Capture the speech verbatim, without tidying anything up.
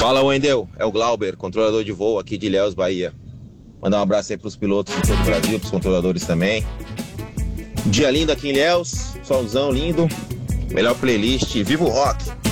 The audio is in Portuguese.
Fala, Wendel. É o Glauber, controlador de voo aqui de Ilhéus, Bahia. Mandar um abraço aí pros pilotos de todo o Brasil, pros controladores também. Dia lindo aqui em Ilhéus, solzão lindo. Melhor playlist, viva o rock!